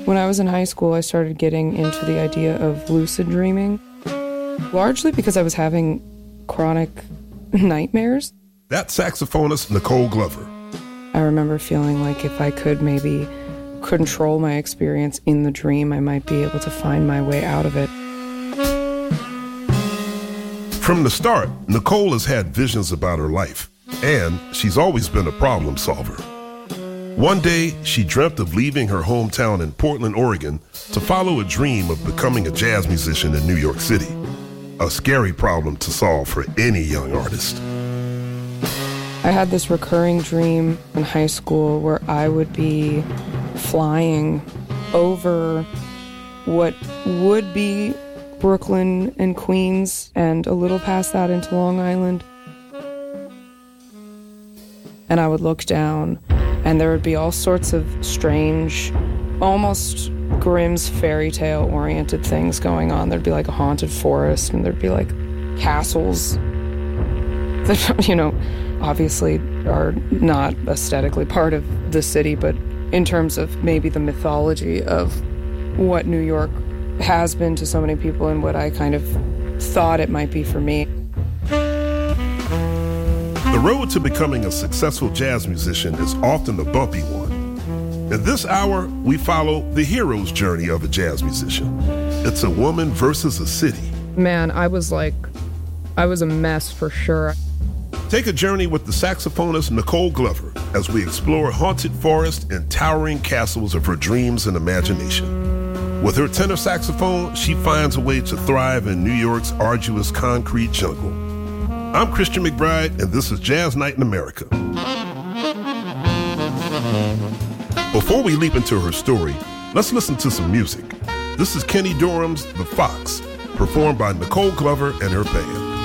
When I was in high school, I started getting into the idea of lucid dreaming, largely because I was having chronic nightmares. That's saxophonist Nicole Glover. I remember feeling like if I could maybe control my experience in the dream, I might be able to find my way out of it. From the start, Nicole has had visions about her life, and she's always been a problem solver. One day, she dreamt of leaving her hometown in Portland, Oregon, to follow a dream of becoming a jazz musician in New York City. A scary problem to solve for any young artist. I had this recurring dream in high school where I would be flying over what would be Brooklyn and Queens and a little past that into Long Island. And I would look down and there would be all sorts of strange, almost Grimm's fairy tale oriented things going on. There'd be like a haunted forest and there'd be like castles that, obviously are not aesthetically part of the city, but in terms of maybe the mythology of what New York has been to so many people and what I kind of thought it might be for me. The road to becoming a successful jazz musician is often a bumpy one. In this hour, we follow the hero's journey of a jazz musician. It's a woman versus a city. Man, I was a mess for sure. Take a journey with the saxophonist Nicole Glover as we explore haunted forests and towering castles of her dreams and imagination. With her tenor saxophone, she finds a way to thrive in New York's arduous concrete jungle. I'm Christian McBride, and this is Jazz Night in America. Before we leap into her story, let's listen to some music. This is Kenny Dorham's The Fox, performed by Nicole Glover and her band.